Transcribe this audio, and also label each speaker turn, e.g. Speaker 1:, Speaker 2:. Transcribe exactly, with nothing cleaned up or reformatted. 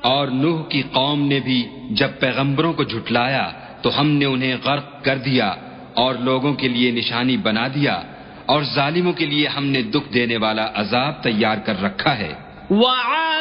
Speaker 1: और नूह की कौम ने भी जब पैगंबरों को झुटलाया तो हमने उन्हें गर्क कर दिया और लोगों के लिए निशानी बना दिया और जालिमों के लिए हमने दुख देने वाला अजाब तैयार कर रखा है।